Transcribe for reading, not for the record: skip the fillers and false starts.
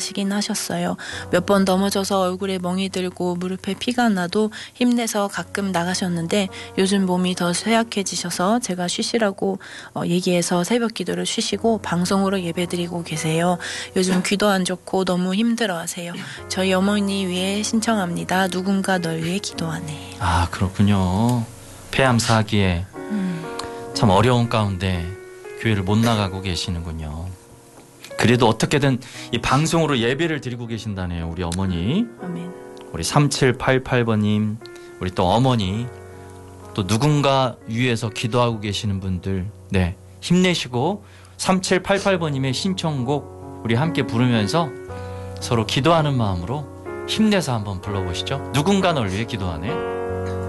하시긴 하셨어요. 몇 번 넘어져서 얼굴에 멍이 들고 무릎에 피가 나도 힘내서 가끔 나가셨는데 요즘 몸이 더 쇠약해지셔서 제가 쉬시라고 얘기해서 새벽 기도를 쉬시고 방송으로 예배드리고 계세요. 요즘 귀도 안 좋고 너무 힘들어하세요. 저희 어머니 위해 신청합니다. 누군가 널 위해 기도하네. 아, 그렇군요. 폐암 4기에 참 어려운 가운데 교회를 못 나가고 계시는군요. 그래도 어떻게든 이 방송으로 예배를 드리고 계신다네요. 우리 어머니. 아멘. 우리 3788번님, 우리 또 어머니, 또 누군가 위에서 기도하고 계시는 분들, 네, 힘내시고 3788번님의 신청곡 우리 함께 부르면서 서로 기도하는 마음으로 힘내서 한번 불러보시죠. 누군가 널 위해 기도하네.